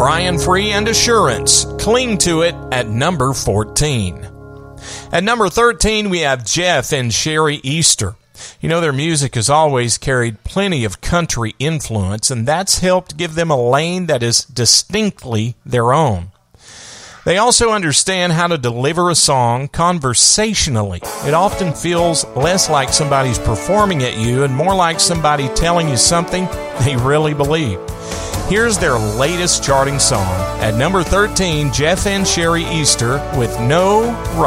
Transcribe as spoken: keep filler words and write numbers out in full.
Brian Free and Assurance, Cling to It, at number fourteen. At number thirteen, we have Jeff and Sherry Easter. You know, their music has always carried plenty of country influence, and that's helped give them a lane that is distinctly their own. They also understand how to deliver a song conversationally. It often feels less like somebody's performing at you and more like somebody telling you something they really believe. Here's their latest charting song. At number thirteen, Jeff and Sherry Easter with No Right.